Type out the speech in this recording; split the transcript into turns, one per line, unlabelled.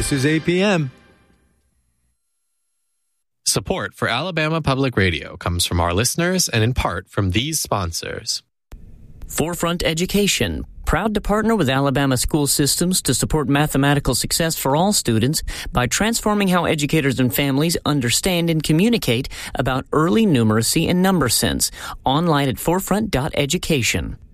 This is APM.
Support for Alabama Public Radio comes from our listeners and in part from these sponsors.
Forefront Education, proud to partner with Alabama school systems to support mathematical success for all students by transforming how educators and families understand and communicate about early numeracy and number sense. Online at forefront.education.